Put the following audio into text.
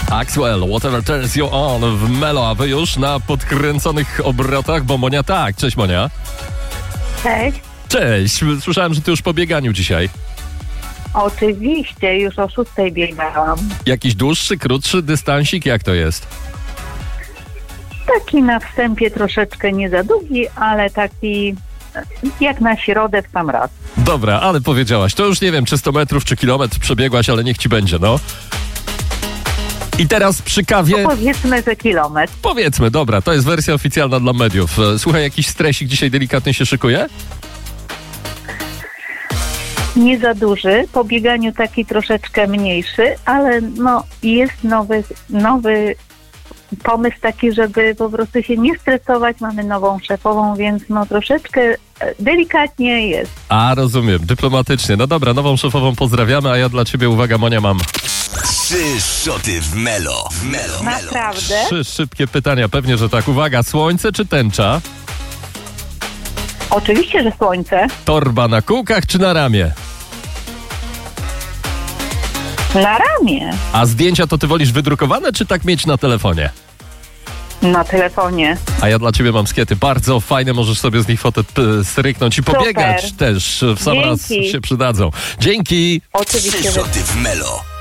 Axwell, Whatever Turns You On w Melo, a wy już na podkręconych obrotach, bo Monia tak. Cześć Monia. Cześć. Cześć, słyszałem, że ty już po bieganiu dzisiaj. Oczywiście, już o 6 biegałam. Jakiś dłuższy, krótszy dystansik, jak to jest? Taki na wstępie troszeczkę nie za długi, ale taki jak na środę w sam raz. Dobra, ale powiedziałaś, to już nie wiem, czy 100 metrów, czy kilometr przebiegłaś, ale niech ci będzie, no. I teraz przy kawie... No powiedzmy, że kilometr. Powiedzmy, dobra, to jest wersja oficjalna dla mediów. Słuchaj, jakiś stresik dzisiaj delikatnie się szykuje? Nie za duży, po bieganiu taki troszeczkę mniejszy, ale no jest nowy pomysł taki, żeby po prostu się nie stresować. Mamy nową szefową, więc no troszeczkę delikatnie jest. A, rozumiem, dyplomatycznie. No dobra, nową szefową pozdrawiamy, a ja dla ciebie, uwaga Monia, mam 3 szoty w Melo. Naprawdę? 3 szybkie pytania, pewnie, że tak. Uwaga, słońce czy tęcza? Oczywiście, że słońce. Torba na kółkach czy na ramię? Na ramię. A zdjęcia to ty wolisz wydrukowane, czy tak mieć na telefonie? Na telefonie. A ja dla ciebie mam skiety bardzo fajne, możesz sobie z nich fotę stryknąć i pobiegać Super. też. W sam raz Dzięki. się przydadzą. Dzięki! Trzy Oczywiście, że szoty w Melo.